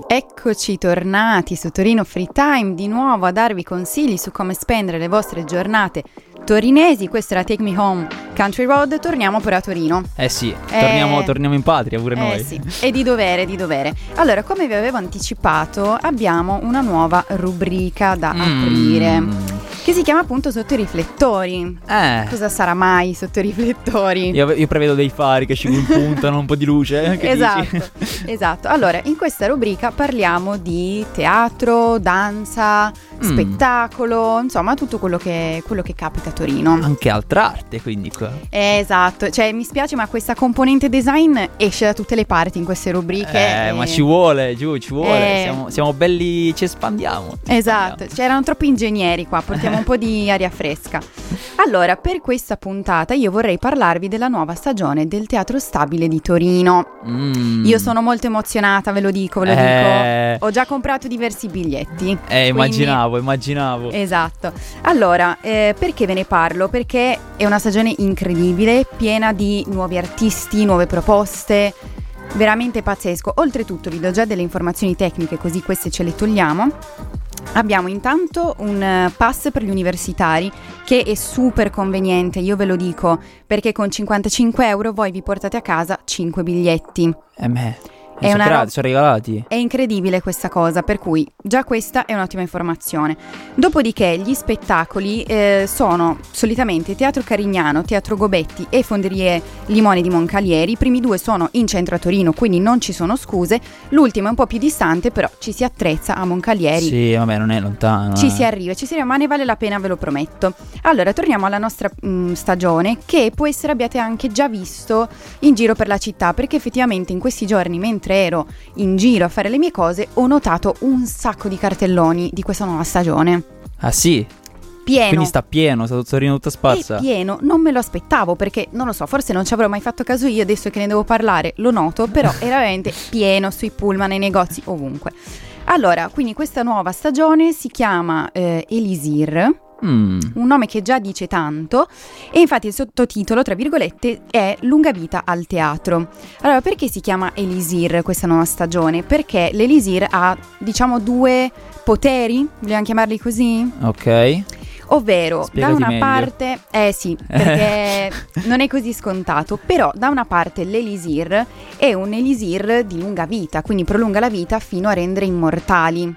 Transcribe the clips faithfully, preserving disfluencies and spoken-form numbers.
Eccoci tornati su Torino Free Time di nuovo a darvi consigli su come spendere le vostre giornate torinesi. Questa era Take Me Home Country Road. Torniamo però a Torino. Eh sì, torniamo, eh, torniamo in patria pure eh noi. Sì, è di dovere, di dovere. Allora, come vi avevo anticipato, abbiamo una nuova rubrica da Mm. aprire, che si chiama appunto Sotto i riflettori. Eh. Cosa sarà mai sotto i riflettori? Io, io prevedo dei fari che ci puntano un po' di luce. Che Esatto, dici? esatto. Allora, in questa rubrica parliamo di teatro, danza, Mm. spettacolo, insomma tutto quello che, quello che capita a Torino. Anche altra arte, quindi qua. Esatto, cioè mi spiace ma questa componente design esce da tutte le parti in queste rubriche. Eh, e... ma ci vuole, giù, ci vuole. Eh. Siamo, siamo belli, ci espandiamo. ci Esatto, espandiamo. c'erano troppi ingegneri qua, portiamo un po' di aria fresca. Allora, per questa puntata io vorrei parlarvi della nuova stagione del Teatro Stabile di Torino. Mm. Io sono molto emozionata, ve lo dico, ve lo Eh. dico. Ho già comprato diversi biglietti. Eh, quindi- immaginavo, immaginavo. Esatto. Allora, eh, perché ve ne parlo? Perché è una stagione incredibile, piena di nuovi artisti, nuove proposte, veramente pazzesco. Oltretutto vi do già delle informazioni tecniche, così queste ce le togliamo. Abbiamo intanto un eh, pass per gli universitari che è super conveniente, io ve lo dico, perché con cinquantacinque euro voi vi portate a casa cinque biglietti. Eh me. È sono, una gra- roba- sono regalati. È incredibile questa cosa, per cui già questa è un'ottima informazione. Dopodiché gli spettacoli eh, sono solitamente Teatro Carignano, Teatro Gobetti e Fonderie Limone di Moncalieri. I primi due sono in centro a Torino, quindi non ci sono scuse. L'ultimo è un po' più distante, però ci si attrezza a Moncalieri. Sì, vabbè, non è lontano. Ci eh. si arriva, ci si arriva, ma ne vale la pena, ve lo prometto. Allora, torniamo alla nostra mh, stagione, che può essere abbiate anche già visto in giro per la città, perché effettivamente in questi giorni, mentre ero in giro a fare le mie cose, ho notato un sacco di cartelloni di questa nuova stagione. Ah sì? Pieno. Quindi sta pieno, sta Torino tutta spazza. È pieno, non me lo aspettavo perché, non lo so, forse non ci avrò mai fatto caso io, adesso che ne devo parlare lo noto, però è veramente pieno sui pullman, nei negozi, ovunque. Allora, quindi questa nuova stagione si chiama eh, Elisir, Mm. un nome che già dice tanto, e infatti il sottotitolo, tra virgolette, è Lunga vita al teatro. Allora, perché si chiama Elisir questa nuova stagione? Perché l'Elisir ha, diciamo, due poteri, vogliamo chiamarli così? Ok. Ovvero, Spiegati da una meglio. parte, eh sì, perché non è così scontato, però da una parte l'Elisir è un Elisir di lunga vita, quindi prolunga la vita fino a rendere immortali.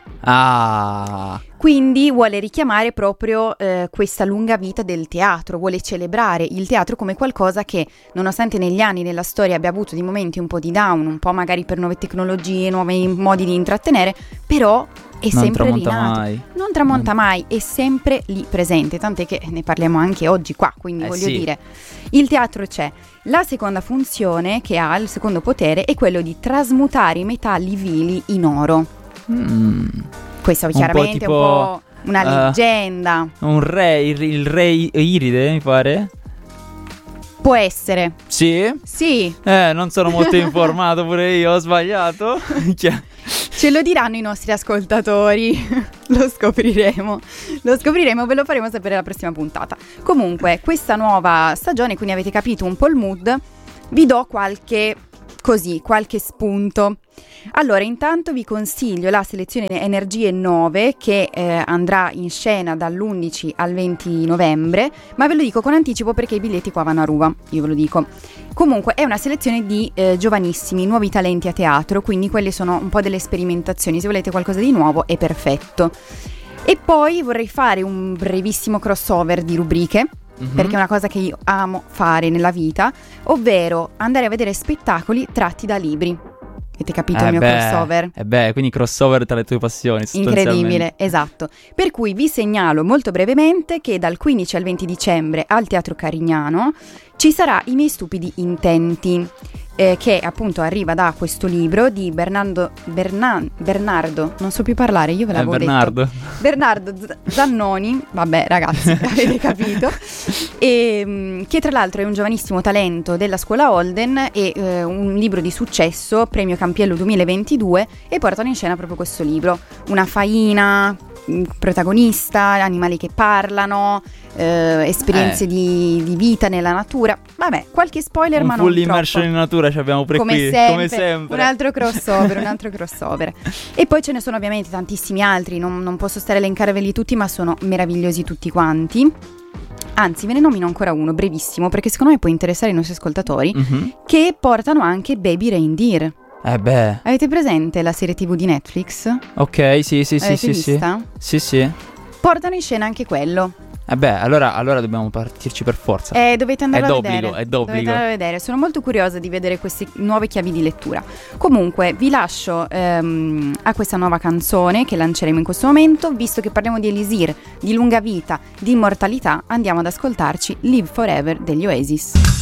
Ah. Quindi vuole richiamare proprio eh, questa lunga vita del teatro, vuole celebrare il teatro come qualcosa che, nonostante negli anni nella storia abbia avuto di momenti un po' di down, un po' magari per nuove tecnologie, nuovi modi di intrattenere, però è Non sempre tramonta rinato. mai. Non tramonta mai, è sempre lì presente, tant'è che ne parliamo anche oggi qua, quindi Eh voglio sì. dire, il teatro c'è. La seconda funzione che ha, il secondo potere, è quello di trasmutare i metalli vili in oro. Mm. Questo Un po' chiaramente tipo, è un po' una eh, leggenda. Un re, il, il re Iride, mi pare. Può essere. Sì? Sì, Eh, non sono molto informato pure io, ho sbagliato. Chi- ce lo diranno i nostri ascoltatori. Lo scopriremo. Lo scopriremo, ve lo faremo sapere la prossima puntata. Comunque, questa nuova stagione, quindi avete capito un po' il mood, vi do qualche, così, qualche spunto. Allora, intanto vi consiglio la selezione Energie nove che eh, andrà in scena dall'undici al venti novembre, ma ve lo dico con anticipo perché i biglietti qua vanno a ruba, io ve lo dico. Comunque è una selezione di eh, giovanissimi, nuovi talenti a teatro, quindi quelle sono un po' delle sperimentazioni, se volete qualcosa di nuovo è perfetto. E poi vorrei fare un brevissimo crossover di rubriche, Mhm. perché è una cosa che io amo fare nella vita, ovvero andare a vedere spettacoli tratti da libri. Avete capito Eh il mio beh, crossover? Eh beh, quindi crossover tra le tue passioni, sostanzialmente. Incredibile, esatto. Per cui vi segnalo molto brevemente che dal quindici al venti dicembre al Teatro Carignano ci sarà I miei stupidi intenti, eh, che appunto arriva da questo libro di Bernardo, Bernan, Bernardo, non so più parlare, io ve Eh, l'avevo Bernardo. detto. Bernardo Z- Zannoni, vabbè ragazzi, avete capito, e, mh, che tra l'altro è un giovanissimo talento della scuola Holden e eh, un libro di successo, premio Campiello duemilaventidue, e portano in scena proprio questo libro, una faina protagonista, animali che parlano, eh, esperienze Eh. di, di vita nella natura. Vabbè, qualche spoiler, Un ma non full troppo. immersion in natura ci abbiamo pure Come qui, sempre, come sempre. un altro crossover, un altro crossover. E poi ce ne sono ovviamente tantissimi altri, non, non posso stare a elencarveli tutti, ma sono meravigliosi tutti quanti. Anzi, ve ne nomino ancora uno, brevissimo, perché secondo me può interessare i nostri ascoltatori, Mhm. che portano anche Baby Reindeer. Eh beh, Avete presente la serie tivù di Netflix? ok, sì, sì, sì, Avete sì, sì. vista? Sì, sì. Portano in scena anche quello. Eh beh, allora, allora dobbiamo partirci per forza. Eh, dovete andare È a d'obbligo, vedere. è d'obbligo. Dovete andare a vedere. Sono molto curiosa di vedere queste nuove chiavi di lettura. Comunque, vi lascio ehm, a questa nuova canzone che lanceremo in questo momento. Visto che parliamo di elisir, di lunga vita, di immortalità, andiamo ad ascoltarci Live Forever degli Oasis.